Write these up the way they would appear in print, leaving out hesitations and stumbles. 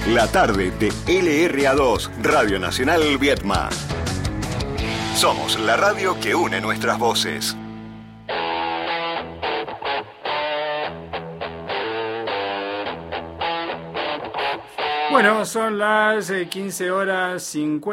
La tarde de LRA2, Radio Nacional Viedma. Somos la radio que une nuestras voces. Bueno, son las 15 horas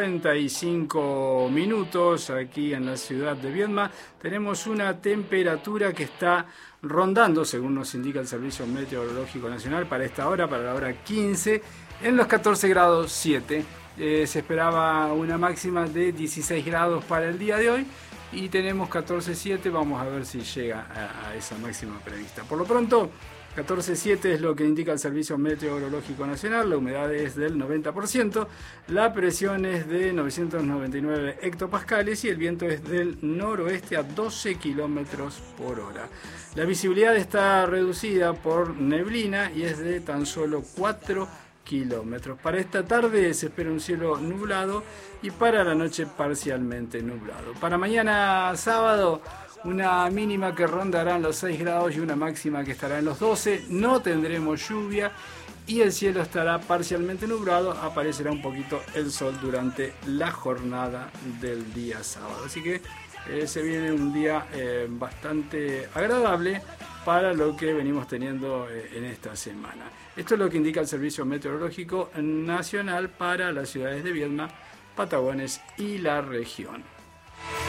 55 minutos aquí en la ciudad de Viedma. Tenemos una temperatura que está rondando, según nos indica el Servicio Meteorológico Nacional, para esta hora, para la hora 15, en los 14 grados 7. Se esperaba una máxima de 16 grados para el día de hoy y tenemos 14,7. Vamos a ver si llega a esa máxima prevista. Por lo pronto, 14,7 es lo que indica el Servicio Meteorológico Nacional. La humedad es del 90%, la presión es de 999 hectopascales y el viento es del noroeste a 12 kilómetros por hora. La visibilidad está reducida por neblina y es de tan solo 4 kilómetros. Para esta tarde se espera un cielo nublado y para la noche parcialmente nublado. Para mañana sábado, una mínima que rondará en los 6 grados y una máxima que estará en los 12. No tendremos lluvia y el cielo estará parcialmente nublado. Aparecerá un poquito el sol durante la jornada del día sábado. Así que se viene un día bastante agradable para lo que venimos teniendo en esta semana. Esto es lo que indica el Servicio Meteorológico Nacional para las ciudades de Viedma, Patagones y la región.